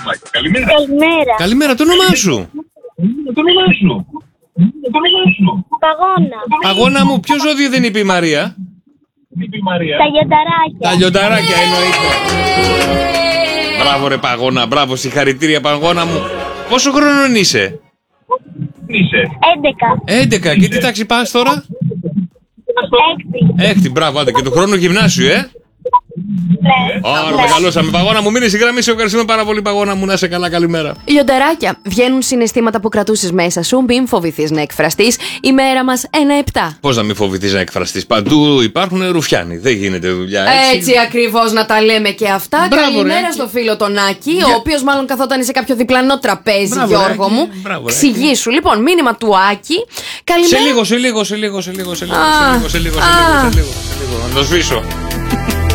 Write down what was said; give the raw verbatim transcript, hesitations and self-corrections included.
Καλημέρα. Καλημέρα. Καλημέρα, το όνομά σου. Το όνομά σου. Το όνομά σου. Παγώνα. Παγώνα μου, ποιο ζώδιο δεν είπε η Μαρία? Είπε η Μαρία. Τα λιονταράκια. Τα λιονταράκια εννοείται. Μπράβο ρε Παγώνα, μπράβο, συγχαρητήρια Παγώνα μου. Πόσο χρονών είσαι? Είσαι. έντεκα. έντεκα. Και τι τάξη πας τώρα? Έκτη. Έκτη, μπράβο, άντε και του χρόνου γυμνάσιο, ε. Ναι. Άρα, μεγαλώσαμε. Παγώνα μου, μείνε στη γραμμή, σε ευχαριστούμε πάρα πολύ, Παγώνα μου. Να είσαι καλά, καλημέρα. Λιονταράκια, βγαίνουν συναισθήματα που κρατούσες μέσα σου. Μην φοβηθείς να εκφραστείς. Η μέρα μας ένα επτά. Πώς να μην φοβηθείς να εκφραστείς? Παντού υπάρχουν ρουφιάνοι. Δεν γίνεται δουλειά έτσι. Έτσι ακριβώς να τα λέμε και αυτά. Μπράβο, καλημέρα ρε. στο φίλο τον Άκη, Για... ο οποίος μάλλον καθόταν σε κάποιο διπλανό τραπέζι, Μπράβο, Γιώργο Άκη. μου. Μπράβο, Ξηγήσου. Λοιπόν, μήνυμα του Άκη. Καλημέρα. Σε λίγο, σε λίγο, σε λίγο, σε λίγο, σε λίγο, Α, σε λίγο, σε λίγο, σε λίγο, σε λίγο, σε λίγο, σε λίγο. Να το σβήσω.